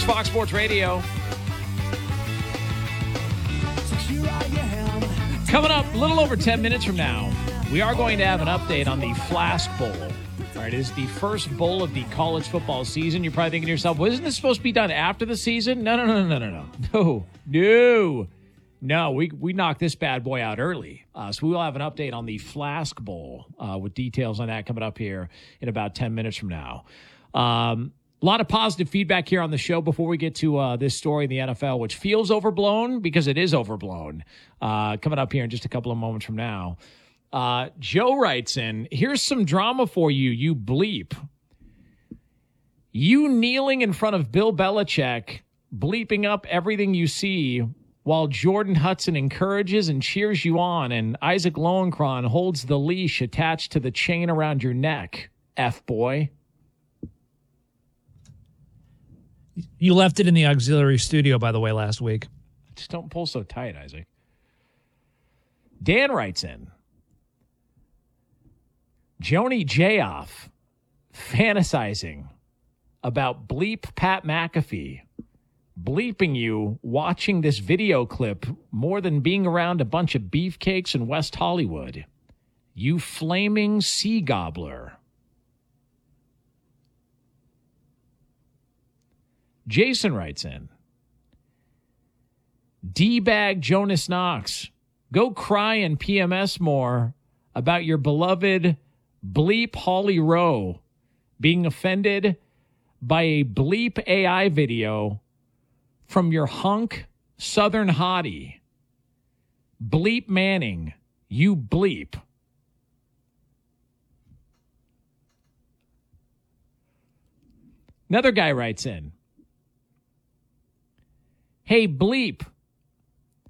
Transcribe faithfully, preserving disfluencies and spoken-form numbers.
Fox Sports Radio. Coming up a little over ten minutes from now, we are going to have an update on the Flask Bowl. All right, it is the first bowl of the college football season. You're probably thinking to yourself, well, isn't this supposed to be done after the season? No, no, no, no, no, no. No, no. No, we we knocked this bad boy out early. Uh, so we will have an update on the Flask Bowl uh, with details on that coming up here in about ten minutes from now. Um, a lot of positive feedback here on the show before we get to uh, this story in the N F L, which feels overblown because it is overblown. Uh, coming up here in just a couple of moments from now. Uh, Joe writes in, here's some drama for you, you bleep. You kneeling in front of Bill Belichick, bleeping up everything you see while Jordan Hudson encourages and cheers you on and Isaac Lowenkron holds the leash attached to the chain around your neck, F-boy. You left it in the auxiliary studio, by the way, last week. Just don't pull so tight, Isaac. Dan writes in, Joni Jayoff fantasizing about bleep Pat McAfee, bleeping you watching this video clip more than being around a bunch of beefcakes in West Hollywood. You flaming sea gobbler. Jason writes in, D-bag Jonas Knox, go cry in P M S more about your beloved bleep Holly Rowe being offended by a bleep A I video from your hunk Southern hottie. Bleep Manning, you bleep. Another guy writes in, hey, bleep,